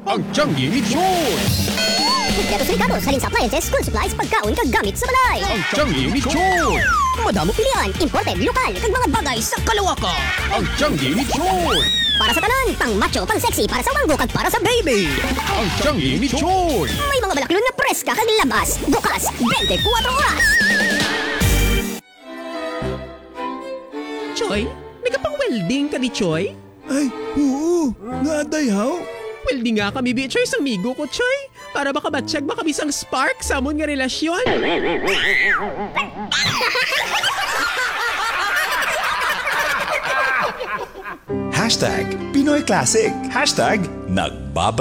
Ang Changi ni Choy! Kompleto sa Ricardo, saling sa appliances, school supplies, pagkaon, kagamit sa balay. Ang Changi ni Choy! Madamo pilihan, imported, lokal, kag mga bagay sa kalawakan. Ang Changi ni Choy! Para sa tanan, pang macho, pang sexy, para sa wanggo, kag para sa baby. Ang Changi ni Choy! May mga balaklon na preska kag labas, bukas, 24 oras. Choy, nagapang-welding ka ni Choy? Ay, oo. Nga day haw. Welding nga kami, Choy, sa amigo ko, Choy. Para baka matsyag baka bisang spark sa amon nga relasyon. Hashtag Pinoy Classic. Hashtag Nagbabalik.